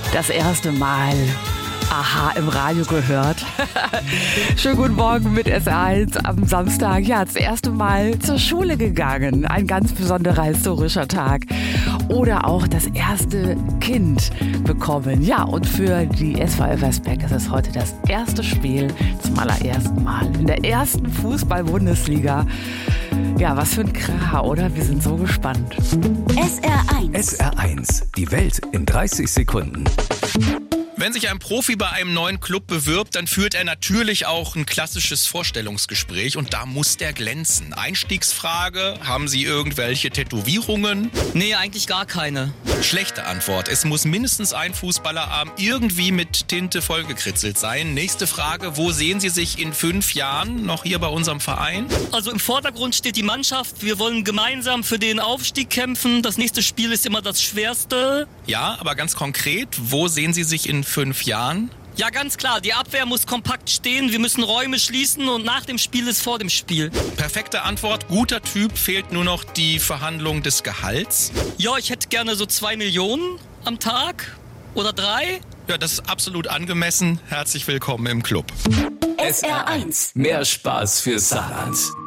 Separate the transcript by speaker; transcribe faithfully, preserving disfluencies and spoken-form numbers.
Speaker 1: Das erste Mal Aha im Radio gehört. Schönen guten Morgen mit S R eins am Samstag. Ja, das erste Mal zur Schule gegangen. Ein ganz besonderer historischer Tag. Oder auch das erste Kind bekommen. Ja, und für die S V F Westberg ist es heute das erste Spiel zum allerersten Mal in der ersten Fußball-Bundesliga. Ja, was für ein Kracher, oder? Wir sind so gespannt.
Speaker 2: S R eins.
Speaker 3: S R eins. Die Welt in dreißig Sekunden.
Speaker 4: Wenn sich ein Profi bei einem neuen Club bewirbt, dann führt er natürlich auch ein klassisches Vorstellungsgespräch und da muss der glänzen. Einstiegsfrage, haben Sie irgendwelche Tätowierungen?
Speaker 5: Nee, eigentlich gar keine.
Speaker 4: Schlechte Antwort, es muss mindestens ein Fußballerarm irgendwie mit Tinte vollgekritzelt sein. Nächste Frage, wo sehen Sie sich in fünf Jahren noch hier bei unserem Verein?
Speaker 5: Also im Vordergrund steht die Mannschaft, wir wollen gemeinsam für den Aufstieg kämpfen. Das nächste Spiel ist immer das Schwerste.
Speaker 4: Ja, aber ganz konkret, wo sehen Sie sich in fünf Jahren?
Speaker 5: Ja, ganz klar, die Abwehr muss kompakt stehen, wir müssen Räume schließen und nach dem Spiel ist vor dem Spiel.
Speaker 4: Perfekte Antwort, guter Typ, fehlt nur noch die Verhandlung des Gehalts.
Speaker 5: Ja, ich hätte gerne so zwei Millionen am Tag oder drei.
Speaker 4: Ja, das ist absolut angemessen. Herzlich willkommen im Club.
Speaker 2: S R eins.
Speaker 3: Mehr Spaß für Saarland.